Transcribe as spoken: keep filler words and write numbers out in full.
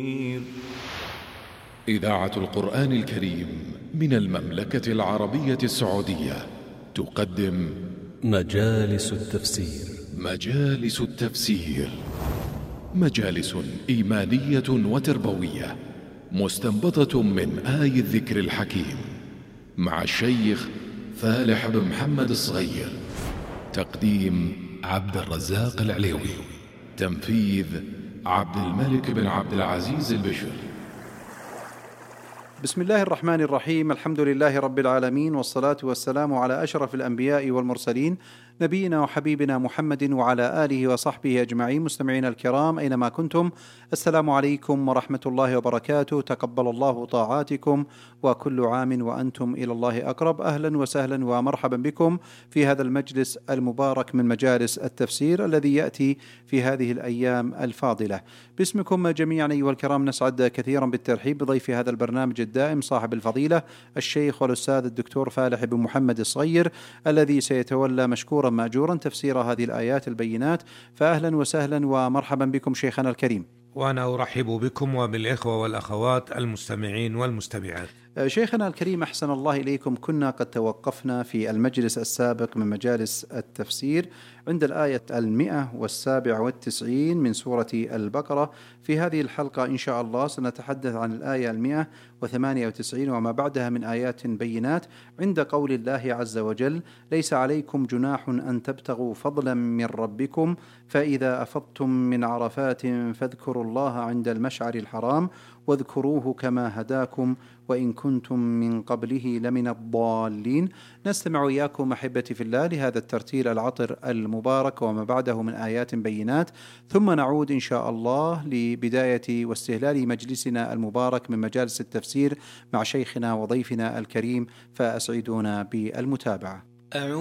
إذاعة القرآن الكريم من المملكة العربية السعودية تقدم مجالس التفسير. مجالس التفسير مجالس إيمانية وتربوية مستنبطة من آي الذكر الحكيم مع الشيخ فالح بن محمد الصغير. تقديم عبد الرزاق العليوي. تنفيذ عبد الملك بن عبد العزيز البشر. بسم الله الرحمن الرحيم. الحمد لله رب العالمين، والصلاة والسلام على أشرف الأنبياء والمرسلين، نبينا وحبيبنا محمد وعلى آله وصحبه أجمعين. مستمعين الكرام أينما كنتم، السلام عليكم ورحمة الله وبركاته. تقبل الله طاعاتكم وكل عام وأنتم إلى الله أقرب. أهلا وسهلا ومرحبا بكم في هذا المجلس المبارك من مجالس التفسير الذي يأتي في هذه الأيام الفاضلة. باسمكم جميعا أيها الكرام نسعد كثيرا بالترحيب بضيف هذا البرنامج الدائم صاحب الفضيلة الشيخ والأستاذ الدكتور فالح بن محمد الصغير، الذي سيتولى مشكورا مأجورا تفسير هذه الآيات البينات. فأهلا وسهلا ومرحبا بكم شيخنا الكريم. وأنا أرحب بكم وبالإخوة والأخوات المستمعين والمستمعات. شيخنا الكريم أحسن الله إليكم، كنا قد توقفنا في المجلس السابق من مجالس التفسير عند الآية المئة والسابعة والتسعين من سورة البقرة. في هذه الحلقة إن شاء الله سنتحدث عن الآية المئة وثمانية وتسعين وما بعدها من آيات بينات، عند قول الله عز وجل: ليس عليكم جناح أن تبتغوا فضلا من ربكم فإذا أفضتم من عرفات فاذكروا الله عند المشعر الحرام واذكروه كما هداكم وإن كنتم من قبله لمن الضالين. نستمع إياكم أحبتي في الله لهذا الترتيل العطر المبارك وما بعده من آيات بينات، ثم نعود إن شاء الله لبداية واستهلال مجلسنا المبارك من مجالس التفسير مع شيخنا وضيفنا الكريم، فأسعدونا بالمتابعة.